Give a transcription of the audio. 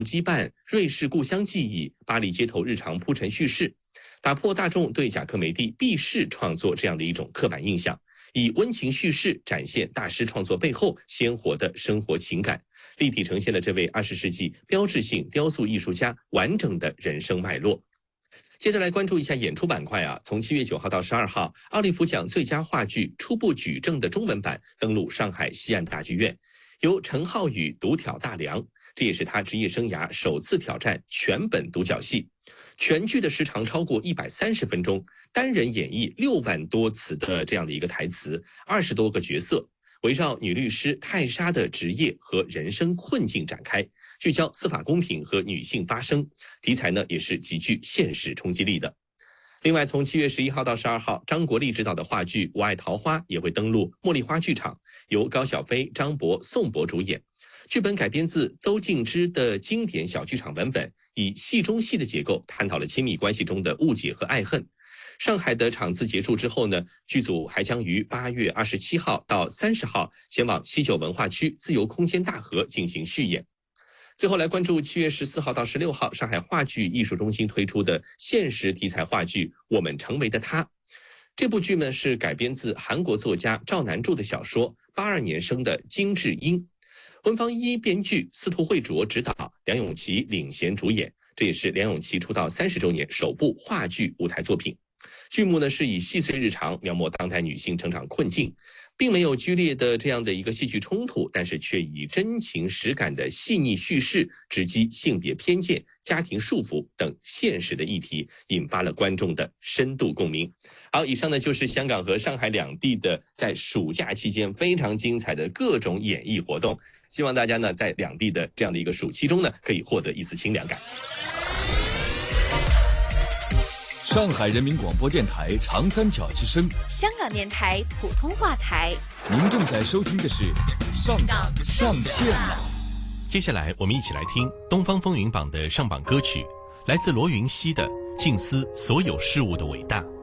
羁绊、瑞士故乡记忆、巴黎街头日常铺陈叙事，打破大众对贾科梅蒂避世创作这样的一种刻板印象，以温情叙事展现大师创作背后鲜活的生活情感，立体呈现了这位20世纪标志性雕塑艺术家完整的人生脉络。接着来关注一下演出板块啊，从7月9号到12号，奥利弗奖最佳话剧《初步举证》的中文版登陆上海西岸大剧院，由陈浩宇独挑大梁，这也是他职业生涯首次挑战全本独角戏。全剧的时长超过130分钟，单人演绎6万多词的这样的一个台词，20多个角色，围绕女律师泰莎的职业和人生困境展开，聚焦司法公平和女性发声，题材呢也是极具现实冲击力的。另外，从7月11号到12号，张国立执导的话剧《我爱桃花》也会登陆茉莉花剧场，由高晓飞、张博、宋博主演。剧本改编自邹静之的经典小剧场文本，以戏中戏的结构探讨了亲密关系中的误解和爱恨。上海的场次结束之后呢，剧组还将于8月27号到30号前往西九文化区自由空间大河进行续演。最后来关注7月14号到16号，上海话剧艺术中心推出的现实题材话剧《我们成为的他》。这部剧呢是改编自韩国作家赵南柱的小说，82年生的金智英。温方一编剧，司徒慧卓执导，梁咏琪领衔主演，这也是梁咏琪出道30周年首部话剧舞台作品。剧目呢是以细碎日常描摹当代女性成长困境，并没有剧烈的这样的一个戏剧冲突，但是却以真情实感的细腻叙事直击性别偏见、家庭束缚等现实的议题，引发了观众的深度共鸣。好，以上呢就是香港和上海两地的在暑假期间非常精彩的各种演艺活动，希望大家呢在两地的这样的一个暑期中呢，可以获得一丝清凉感。 上海人民广播电台长三角之声， 香港电台普通话台。 您正在收听的是上港上线了。 接下来我们一起来听东方风云榜的上榜歌曲，来自罗云熙的《静思所有事物的伟大》。